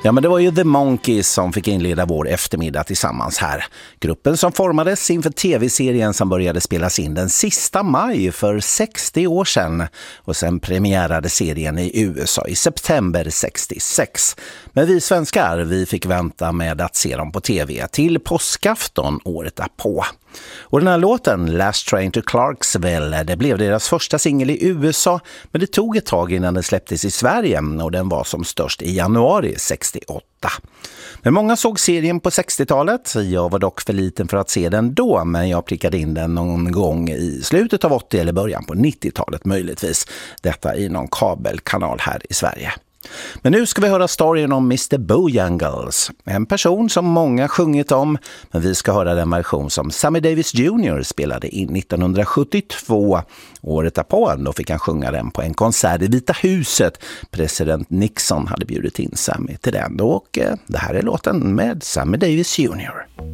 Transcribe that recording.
Ja, men det var ju The Monkees som fick inleda vår eftermiddag tillsammans här. Gruppen som formades inför tv-serien som började spelas in den sista maj för 60 år sedan. Och sen premiärade serien i USA i september 66. Men vi svenskar, vi fick vänta med att se dem på tv till påskafton året därpå. Och den här låten, Last Train to Clarksville, det blev deras första singel i USA, men det tog ett tag innan den släpptes i Sverige och den var som störst i januari 68. Men många såg serien på 60-talet. Jag var dock för liten för att se den då, men jag prickade in den någon gång i slutet av 80 eller början på 90-talet möjligtvis. Detta i någon kabelkanal här i Sverige. Men nu ska vi höra storyn om Mr. Bojangles, en person som många sjungit om, men vi ska höra den version som Sammy Davis Jr. spelade in 1972. Året därpå då fick han sjunga den på en konsert i Vita huset. President Nixon hade bjudit in Sammy till den, och det här är låten med Sammy Davis Jr.